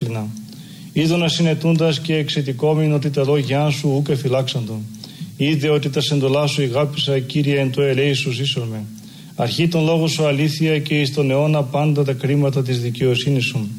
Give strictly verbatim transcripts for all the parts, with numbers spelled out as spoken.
Έλληνα. Είδωνα συνετούντας και εξαιτικόμην ότι τα λόγια σου ούκ εφυλάξαντο. Είδε ότι τα σεντολά σου ηγάπησα, Κύριε, εν το ελέη σου ζήσον με. Αρχή των λόγων σου αλήθεια και εις τον αιώνα πάντα τα κρίματα της δικαιοσύνης σου.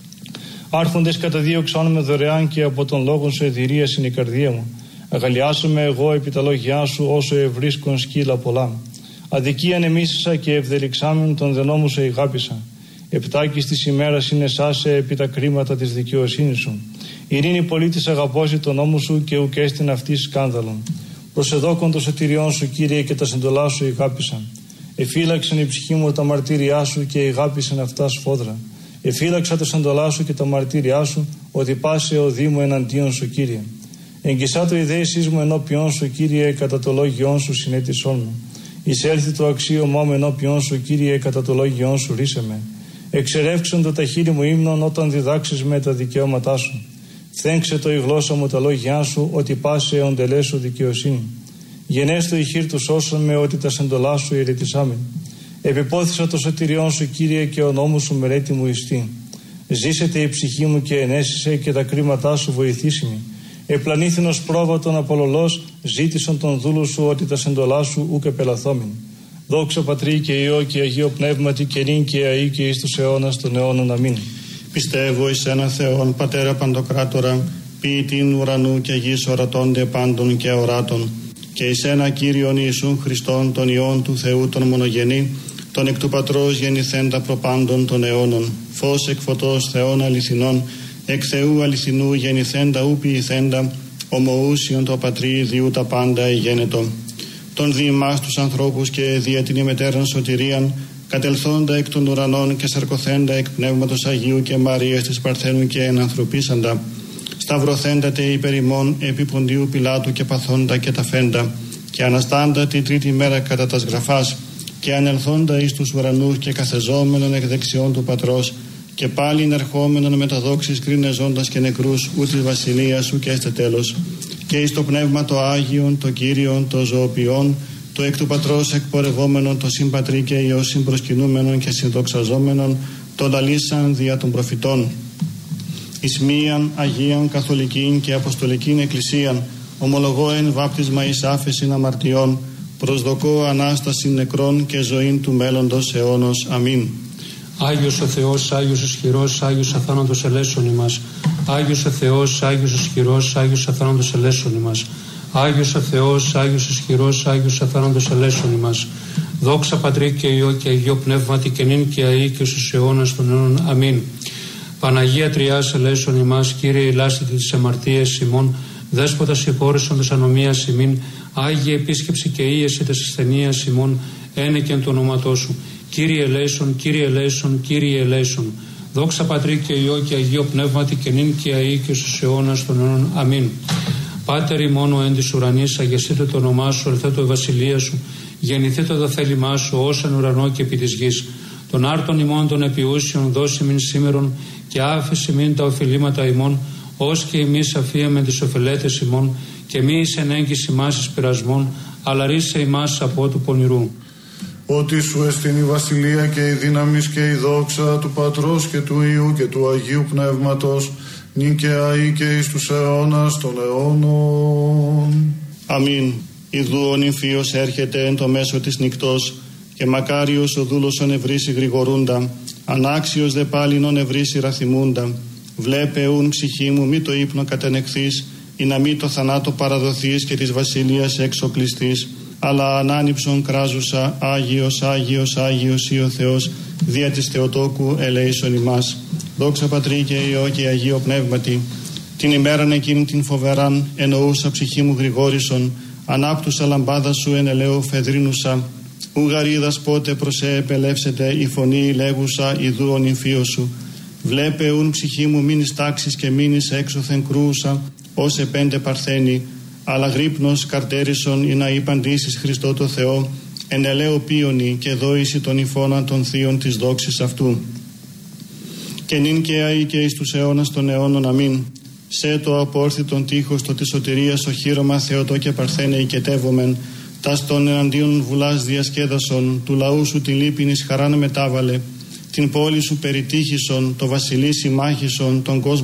Άρχοντες καταδίωξαν με δωρεάν και από τον λόγο σου εδηρία είναι η καρδία μου. Αγαλιάσομαι εγώ επί τα λόγια σου όσο ευρίσκον σκύλα πολλά. Αδικίαν εμίσησα και ευδελιξάμεν τον δενό σε ηγάπησα. Επτάκης της ημέρας είναι σάσε επί τα κρίματα της δικαιοσύνης σου. Ειρήνη πολίτης αγαπώσει τον νόμο σου και ουκ έστειν αυτή σκάνδαλον. Προσεδόκον το σωτηριών σου, Κύριε, και τα συντολά σου ηγάπησαν. Εφύλαξαν η ψυχή μου τα μαρτύριά σου και ηγάπησαν αυτά σφόδρα. Εφύλαξα τα σεντολά σου και τα μαρτύριά σου, ότι πάσε ο Δήμο εναντίον σου, Κύριε. Εγγισά το ιδέησής μου ενώπιον σου, Κύριε, κατά το λόγιόν σου συνέτησόν μου. Εισέλθει το αξίωμά μου ενώπιον σου, Κύριε, κατά το λόγιόν σου ρίσε με. Εξερεύξον το τα χείλη μου ύμνον όταν διδάξεις με τα δικαιώματά σου. Φθέγξε το η γλώσσα μου τα λόγια σου, ότι πάσε οντελέ σου δικαιοσύνη. Γενέστο η χείρ του σώσον με, ότι τα σεντολά σου ηρετισάμεν. Επιπόθησα το σωτηριόν σου, Κύριε, και ο νόμος σου μερέτη μου ιστή. Ζήσετε η ψυχή μου και ενέσισε και τα κρίματά σου βοηθήσιμη. Επλανήθηνος πρόβατον απολολός, ζήτησαν τον δούλου σου, ότι τα σεντολά σου ούκ επελαθόμην. Δόξα Πατρί και Υιό και Αγίο Πνεύματι και νυν και αεί και εις τους αιώνας των αιώνων. Αμήν. Πιστεύω εις ένα Θεόν Πατέρα Παντοκράτορα, ποιητήν ουρανού και γης ορατώνται πάντων και οράτων, και εις ένα Κύριον Ιησούν Χριστόν, τον Υιόν του Θεού τον μονογενή, τον εκ του Πατρός γεννηθέντα προπάντων των αιώνων, φως εκ φωτός Θεών αληθινών, εκ Θεού αληθινού γεννηθέντα ου ποιηθέντα, ομοούσιον το Πατρί διού τα πάντα εγένετο. Τον δι' ημάς τους ανθρώπους και δια την ημετέραν σωτηρίαν, κατελθόντα εκ των ουρανών και σαρκωθέντα εκ Πνεύματος Αγίου και Μαρίας της Παρθένου και ενανθρωπίσαντα, σταυρωθέντα τε υπερ ημών επί Ποντίου Πιλάτου και παθόντα και ταφέντα, και αναστάντα την τρίτη μέρα κατά τας γραφάς, και ανελθόντα εις τους ουρανούς και καθεζόμενον εκ δεξιών του Πατρός, και πάλιν ερχόμενον με τα δόξης κρίνε ζώντας και νεκρούς, ου της βασιλείας σου και έστε τέλος, και εις το Πνεύμα το Άγιον, το Κύριον, το ζωοποιόν, το εκ του Πατρός εκπορευόμενον, το συμπατρί και Υιό συμπροσκυνούμενον και συνδοξαζόμενον, το λαλήσαν δια των προφητών. Εις μίαν Αγίαν Καθολικήν και Αποστολικήν Εκκλησίαν, ομολογώ εν βάπτισμα εις άφεσιν αμαρτιών, προσδοκώ Ανάσταση νεκρών και ζωήν του μέλλοντος αιώνος. Αμήν. Άγιος ο Θεός, Άγιος ισχυρός, Άγιος αθάνατος ελέησον ημάς. Άγιος ο Θεός, Άγιος ισχυρός, Άγιος αθάνατος ελέησον ημάς. Άγιος ο Θεός, Άγιος ισχυρός, Άγιος αθάνατος ελέησον ημάς. Δόξα Πατρί και Υιό και Αγίο Πνεύματι και νυν και αεί και στους αιώνας των αιώνων. Αμήν. Παναγία Τριάς ελέησον ημάς, Κύριε ηλάστητη τις αμαρτίες ημών, Δέσποτας υπόρρησον της ανομίας ημίν, Άγιε επίσκεψη και ίεση της ασθενείας ημών, ένεκεν του ονόματός σου. Κύριε ελέησον, Κύριε ελέησον, Κύριε ελέησον. Δόξα Πατρί και Υιό και Αγίο Πνεύματι και νυν και αεί και στους αιώνας των αιώνων. Αμήν. Πάτερ ημών ο εν της ουρανής, αγιαστείτε το όνομά σου, ελθέτω η βασιλεία σου, γεννηθείτε το θέλημά σου, ως εν ουρανό και επί της γης. Των άρτων ημών των επιούσιων δώσει μην σήμερον, και άφησε μην τα οφειλήματα ημών, ως και εμείς αφίαμε τις οφελέτες ημών, και μη εις ενέγγιση μας εις πειρασμών, αλλά ρίσε ημάς από του πονηρού. Ότι σου εστίν η βασιλεία και η δύναμις και η δόξα του Πατρός και του Υιού και του Αγίου Πνεύματος, νυν και αεί και εις τους αιώνας των αιώνων. Αμήν. Ιδού ο νυμφίος έρχεται εν το μέσο της νυκτός, και μακάριος ο δούλος ο νευρίσει γρηγορούντα, ανάξιος δε πάλιν ο νευρίσει ραθυμούντα. Βλέπε ούν ψυχή μου μη το ύπνο κατενεχθείς, ή να μη το θανάτο παραδοθείς και της βασιλείας έξω κλειστείς, αλλά ανάνυψον κράζουσα, Άγιος, Άγιος, Άγιος ή ο Θεός, δια της Θεοτόκου ελέησον ημάς. Δόξα Πατρί και Υιό και Αγίο Πνεύματι. Την ημέραν εκείνη την φοβεράν, εννοούσα ψυχή μου γρηγόρησον, ανάπτουσα λαμπάδα σου εν ελαίου φεδρίνουσα, ου γαρίδας πότε προσέ επελεύσετε η φωνή λέγουσα ιδού ο νυμφίος σου. Βλέπε ούν ψυχή μου μείνεις τάξης και μείνεις έξωθεν κρούσα, ως επέντε παρθένη, αλλά γρύπνος καρτέρισον ή να υπαντήσεις Χριστό το Θεό, εν ελαίου πίονι και δόηση των υφώναν των θείων της δόξης αυτού. Και νυν και αεί και εις τους αιώνας των αιώνων. Αμήν. Σε το απόρθητον τείχος το της σωτηρίας οχύρωμα Θεοτό και Παρθένε οικετεύομεν, τας των εναντίον βουλάς διασκέδασον, του λαού σου τη λύπην εις χαράν μετάβαλε, την πόλη σου περιτύχησον, το βασιλεί συμμάχησον, τον κόσμο